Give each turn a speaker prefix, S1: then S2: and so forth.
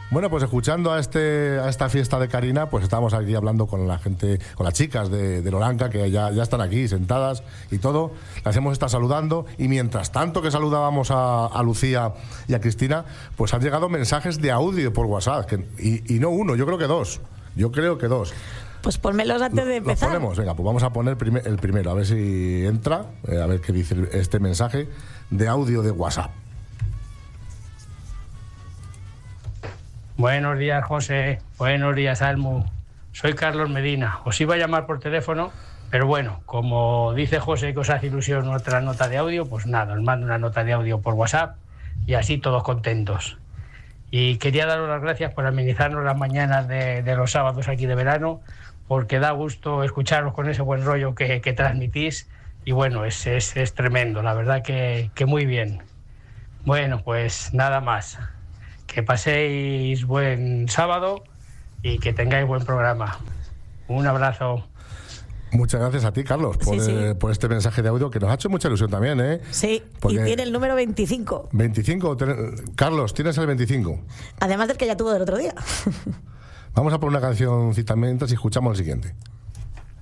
S1: Bueno, pues escuchando a esta fiesta de Carina, pues estamos aquí hablando con la gente, con las chicas de Loranca, que ya están aquí sentadas y todo. Las hemos estado saludando, y mientras tanto que saludábamos a Lucía y a Cristina, pues han llegado mensajes de audio por WhatsApp, y no uno, yo creo que dos.
S2: Pues ponmelos antes de empezar.
S1: Los ponemos, venga, pues vamos a poner el primero, a ver si entra, a ver qué dice este mensaje de audio de WhatsApp.
S3: Buenos días, José. Buenos días, Almu. Soy Carlos Medina. Os iba a llamar por teléfono, pero bueno, como dice José que os hace ilusión otra nota de audio, pues nada, os mando una nota de audio por WhatsApp y así todos contentos. Y quería daros las gracias por amenizarnos las mañanas de los sábados aquí de verano, porque da gusto escucharos con ese buen rollo que transmitís, y bueno, es tremendo, la verdad que muy bien. Bueno, pues nada más, que paséis buen sábado y que tengáis buen programa. Un abrazo.
S1: Muchas gracias a ti, Carlos, por este mensaje de audio que nos ha hecho mucha ilusión también, ¿eh?
S2: Sí,
S1: porque
S2: y tiene el número 25.
S1: 25, Carlos, tienes el 25.
S2: Además del que ya tuvo del otro día.
S1: Vamos a poner una cancióncita mientras y escuchamos el siguiente.